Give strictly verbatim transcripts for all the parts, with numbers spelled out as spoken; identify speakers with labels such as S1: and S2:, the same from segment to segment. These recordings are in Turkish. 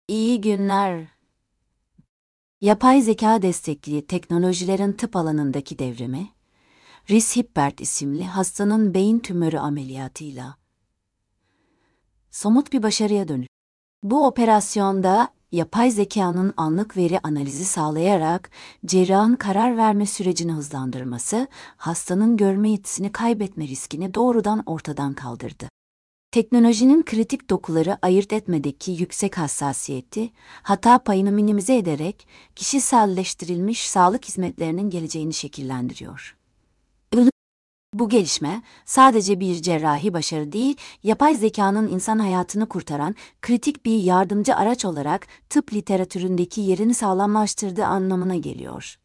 S1: İyi günler. Yapay zeka destekli teknolojilerin tıp alanındaki devrimi, Reese Hibbert isimli hastanın beyin tümörü ameliyatıyla somut bir başarıya dönüştü. Bu operasyonda yapay zekanın anlık veri analizi sağlayarak cerrahın karar verme sürecini hızlandırması, hastanın görme yetisini kaybetme riskini doğrudan ortadan kaldırdı. Teknolojinin kritik dokuları ayırt etmedeki yüksek hassasiyeti, hata payını minimize ederek kişiselleştirilmiş sağlık hizmetlerinin geleceğini şekillendiriyor. Bu gelişme sadece bir cerrahi başarı değil, yapay zekanın insan hayatını kurtaran kritik bir yardımcı araç olarak tıp literatüründeki yerini sağlamlaştırdığı anlamına geliyor.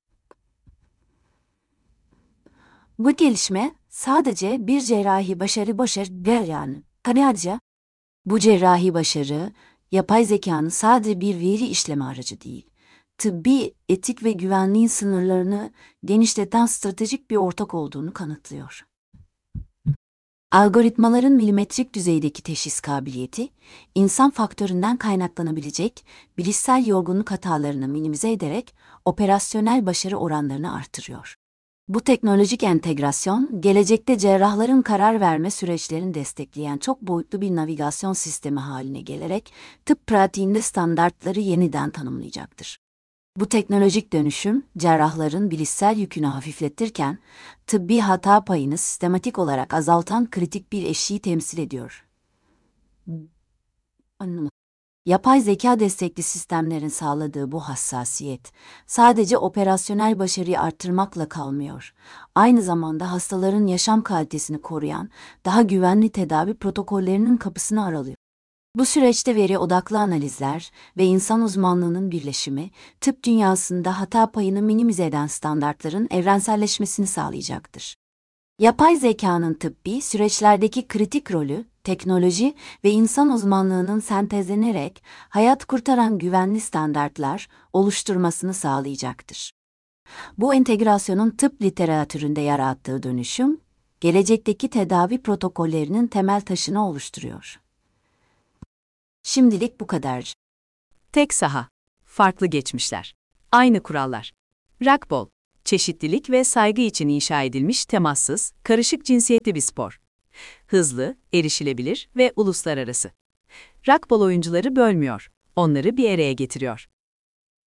S1: Bu gelişme sadece bir cerrahi başarı başarı değil yani. Ayrıca bu cerrahi başarı, yapay zekanın sadece bir veri işleme aracı değil, tıbbi, etik ve güvenliğin sınırlarını genişleten stratejik bir ortak olduğunu kanıtlıyor. Algoritmaların milimetrik düzeydeki teşhis kabiliyeti, insan faktöründen kaynaklanabilecek bilişsel yorgunluk hatalarını minimize ederek operasyonel başarı oranlarını artırıyor. Bu teknolojik entegrasyon, gelecekte cerrahların karar verme süreçlerini destekleyen çok boyutlu bir navigasyon sistemi haline gelerek tıp pratiğinde standartları yeniden tanımlayacaktır. Bu teknolojik dönüşüm, cerrahların bilişsel yükünü hafifletirken, tıbbi hata payını sistematik olarak azaltan kritik bir eşiği temsil ediyor. Anladım. Yapay zeka destekli sistemlerin sağladığı bu hassasiyet, sadece operasyonel başarıyı arttırmakla kalmıyor. Aynı zamanda hastaların yaşam kalitesini koruyan, daha güvenli tedavi protokollerinin kapısını aralıyor. Bu süreçte veri odaklı analizler ve insan uzmanlığının birleşimi, tıp dünyasında hata payını minimize eden standartların evrenselleşmesini sağlayacaktır. Yapay zekanın tıbbi süreçlerdeki kritik rolü, teknoloji ve insan uzmanlığının sentezlenerek hayat kurtaran güvenli standartlar oluşturmasını sağlayacaktır. Bu entegrasyonun tıp literatüründe yarattığı dönüşüm, gelecekteki tedavi protokollerinin temel taşını oluşturuyor. Şimdilik bu kadar.
S2: Tek saha. Farklı geçmişler. Aynı kurallar. Rugby, çeşitlilik ve saygı için inşa edilmiş temassız, karışık cinsiyetli bir spor. Hızlı, erişilebilir ve uluslararası. Rugby oyuncuları bölmüyor, onları bir araya getiriyor.